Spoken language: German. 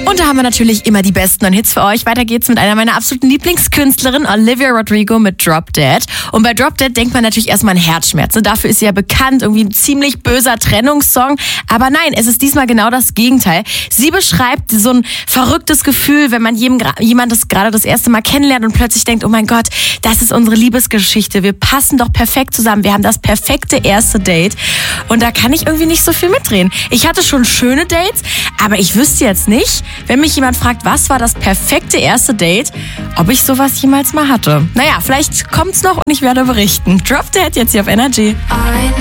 Und da haben wir natürlich immer die besten neuen Hits für euch. Weiter geht's mit einer meiner absoluten Lieblingskünstlerinnen, Olivia Rodrigo mit Drop Dead. Und bei Drop Dead denkt man natürlich erstmal an Herzschmerz. Dafür ist sie ja bekannt, irgendwie ein ziemlich böser Trennungssong. Aber nein, es ist diesmal genau das Gegenteil. Sie beschreibt so ein verrücktes Gefühl, wenn man jemand das gerade das erste Mal kennenlernt und plötzlich denkt, oh mein Gott, das ist unsere Liebesgeschichte. Wir passen doch perfekt zusammen. Wir haben das perfekte erste Date. Und da kann ich irgendwie nicht so viel mitreden. Ich hatte schon schöne Dates, aber ich wüsste jetzt nicht, wenn mich jemand fragt, was war das perfekte erste Date, ob ich sowas jemals mal hatte. Naja, vielleicht kommt's noch und ich werde berichten. Drop Dead jetzt hier auf Energy.